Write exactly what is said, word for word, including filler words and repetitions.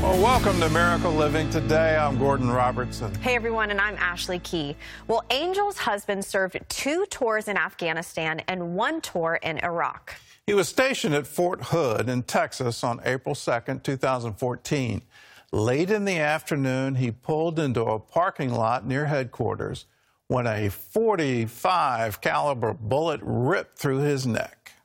Well, welcome to Miracle Living. Today, I'm Gordon Robertson. Hey, everyone, and I'm Ashley Key. Well, Angel's husband served two tours in Afghanistan and one tour in Iraq. He was stationed at Fort Hood in Texas on April second, two thousand fourteen. Late in the afternoon, he pulled into a parking lot near headquarters when a forty-five caliber bullet ripped through his neck.